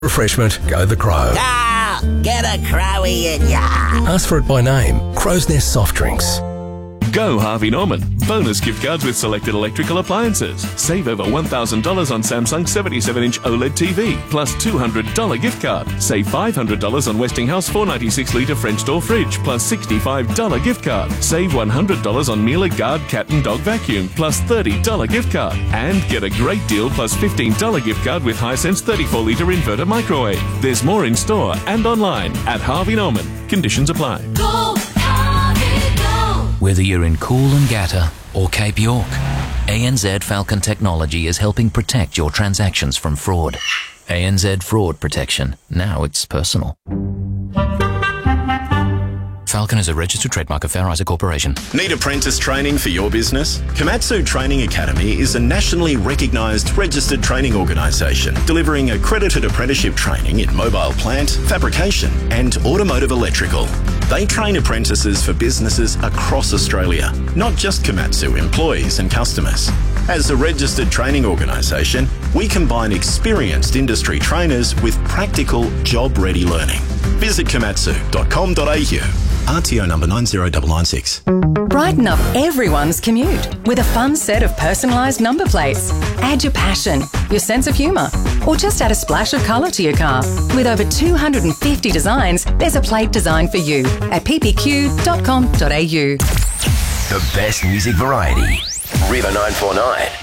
Refreshment, go the Crow. Ah, get a Crowie in ya. Ask for it by name. Crow's Nest Soft Drinks. Go Harvey Norman. Bonus gift cards with selected electrical appliances. Save over $1,000 on Samsung 77-inch OLED TV, plus $200 gift card. Save $500 on Westinghouse 496-litre French door fridge, plus $65 gift card. Save $100 on Miele Guard cat and dog vacuum, plus $30 gift card. And get a great deal plus $15 gift card with Hisense 34-litre inverter microwave. There's more in store and online at Harvey Norman. Conditions apply. Go, Harvey, go. Whether you're in Coolangatta or Cape York, ANZ Falcon Technology is helping protect your transactions from fraud. ANZ Fraud Protection. Now it's personal. Falcon is a registered trademark of Fair Isaac Corporation. Need apprentice training for your business? Komatsu Training Academy is a nationally recognised registered training organisation delivering accredited apprenticeship training in mobile plant, fabrication and automotive electrical. They train apprentices for businesses across Australia, not just Komatsu employees and customers. As a registered training organisation, we combine experienced industry trainers with practical, job-ready learning. Visit komatsu.com.au. RTO number 90996. Brighten up everyone's commute with a fun set of personalised number plates. Add your passion, your sense of humour, or just add a splash of colour to your car. With over 250 designs, there's a plate designed for you at ppq.com.au. The best music variety. River 949.